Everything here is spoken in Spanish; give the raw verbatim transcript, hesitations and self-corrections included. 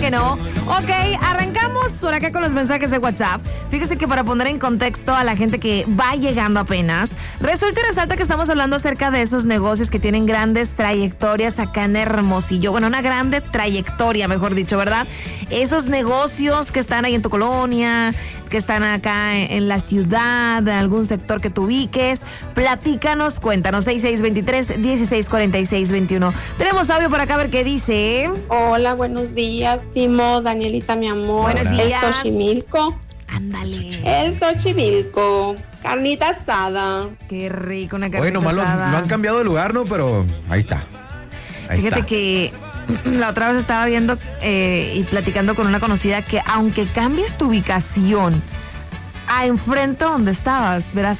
bueno. Ok, arrancamos por acá con los mensajes de WhatsApp. Fíjese que para poner en contexto a la gente que va llegando apenas, resulta y resalta que estamos hablando acerca de esos negocios que tienen grandes trayectorias acá en Hermosillo. Bueno, una grande trayectoria, mejor dicho, ¿verdad? Esos negocios que están ahí en tu colonia, que están acá en la ciudad, en algún sector que tú ubiques. Platícanos, cuéntanos, seis seis dos tres, dieciséis cuarenta y seis veintiuno. Tenemos audio por acá, a ver qué dice. Hola, buenos días, Timo, Danielita, mi amor. Buenos días. El Xochimilco. Ándale. El Xochimilco. Carnita asada. Qué rico, una carnita Bueno, malo, asada. lo han cambiado de lugar, ¿no? Pero ahí está. Ahí Fíjate está. que la otra vez estaba viendo eh, y platicando con una conocida que aunque cambies tu ubicación a enfrente donde estabas, verás